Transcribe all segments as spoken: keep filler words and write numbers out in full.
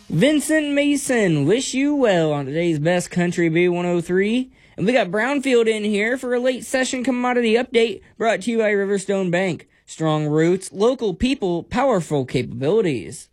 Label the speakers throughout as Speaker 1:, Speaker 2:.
Speaker 1: Vincent Mason, wish you well on today's Best Country B one oh three. And we got Brownfield in here for a late session commodity update brought to you by Riverstone Bank. Strong roots, local people, powerful capabilities.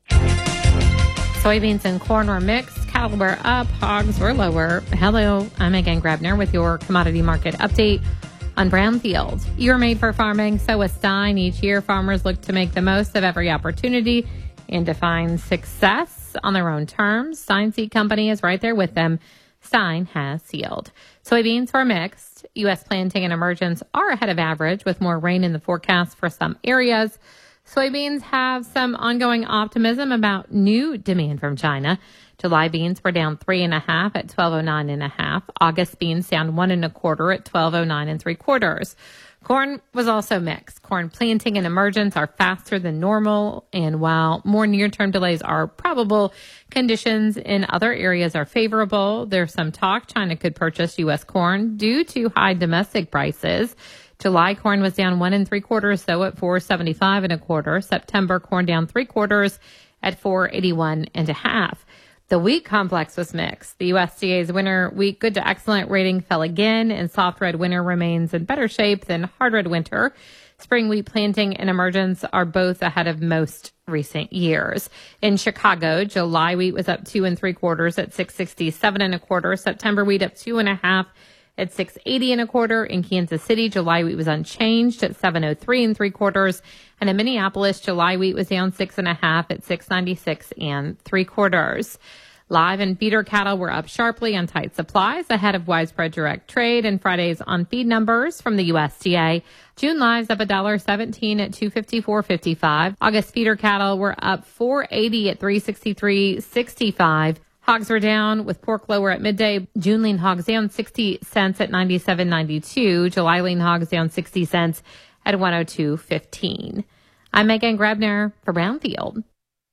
Speaker 2: Soybeans and corn were mixed. Cattle were up. Hogs were lower. Hello, I'm Megan Grabner with your commodity market update on Brownfield. You're made for farming, so is Stein. Each year, farmers look to make the most of every opportunity and to find success on their own terms. Stein Seed Company is right there with them. Stein has sealed. Soybeans were mixed. U S planting and emergence are ahead of average with more rain in the forecast for some areas. Soybeans have some ongoing optimism about new demand from China. July beans were down three and a half at twelve oh nine and a half. August beans down one and a quarter at twelve oh nine and three quarters. Corn was also mixed. Corn planting and emergence are faster than normal, and while more near-term delays are probable, conditions in other areas are favorable. There's some talk China could purchase U S corn due to high domestic prices. July corn was down one and three quarters, though at four seventy-five and a quarter. September corn down three quarters at four eighty-one and a half. The wheat complex was mixed. The U S D A's winter wheat good to excellent rating fell again, and soft red winter remains in better shape than hard red winter. Spring wheat planting and emergence are both ahead of most recent years. In Chicago, July wheat was up two and three quarters at six sixty-seven and a quarter. September wheat up two and a half at six eighty and a quarter. In Kansas City, July wheat was unchanged at seven oh three and three quarters. And in Minneapolis, July wheat was down six and a half at six ninety-six and three quarters. Live and feeder cattle were up sharply on tight supplies ahead of widespread direct trade and Friday's on-feed numbers from the U S D A. June lives up one dollar seventeen at two fifty-four fifty-five. August feeder cattle were up four eighty at three sixty-three sixty-five. Hogs were down with pork lower at midday. June lean hogs down sixty cents at ninety-seven ninety-two. July lean hogs down sixty cents at one oh two fifteen. I'm Megan Grabner for Brownfield.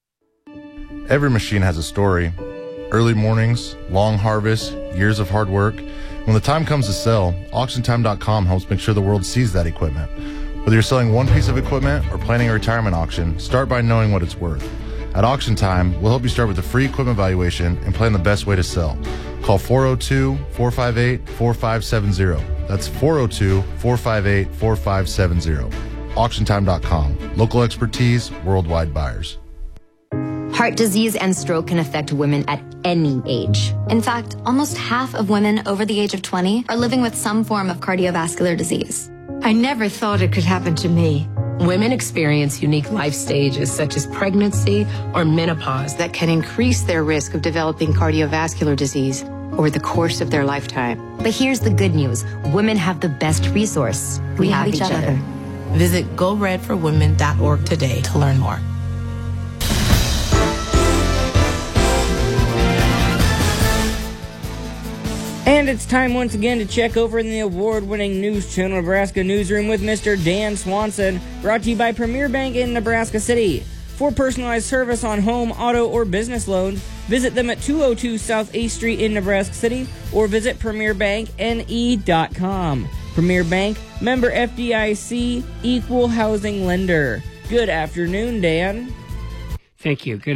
Speaker 3: Every machine has a story. Early mornings, long harvests, years of hard work. When the time comes to sell, auction time dot com helps make sure the world sees that equipment. Whether you're selling one piece of equipment or planning a retirement auction, start by knowing what it's worth. At Auction Time, we'll help you start with a free equipment valuation and plan the best way to sell. Call four oh two, four five eight, four five seven zero. That's four oh two, four five eight, four five seven zero. auction time dot com. Local expertise, worldwide buyers.
Speaker 4: Heart disease and stroke can affect women at any age. In fact, almost half of women over the age of twenty are living with some form of cardiovascular disease.
Speaker 5: I never thought it could happen to me.
Speaker 6: Women experience unique life stages such as pregnancy or menopause
Speaker 5: that can increase their risk of developing cardiovascular disease over the course of their lifetime.
Speaker 4: But here's the good news. Women have the best resource. We, we have, have each, each other. other.
Speaker 6: Visit go red for women dot org today to learn more.
Speaker 1: And it's time once again to check over in the award-winning News Channel Nebraska newsroom with Mister Dan Swanson, brought to you by Premier Bank in Nebraska City. For personalized service on home, auto, or business loans, visit them at two oh two South eighth Street in Nebraska City or visit premier bank n e dot com. Premier Bank, member F D I C, equal housing lender. Good afternoon, Dan.
Speaker 7: Thank you. Good